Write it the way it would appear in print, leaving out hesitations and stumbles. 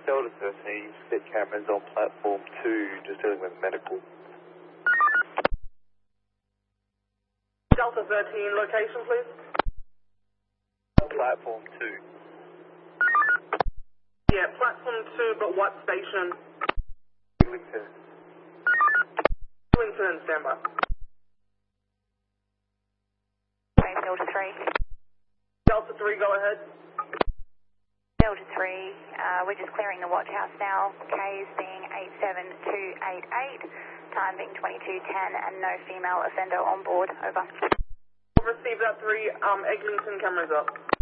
Delta 13, set cameras on platform 2, just dealing with medical. Delta 13, location please. Platform 2. Yeah, platform 2, but what station? Wellington. Wellington, standby. Delta 3. Delta 3, go ahead. Delta 3, we're just clearing the watch house now. K's being 87288, time being 2210, and no female offender on board. Over. Receive that 3, Eglinton cameras up.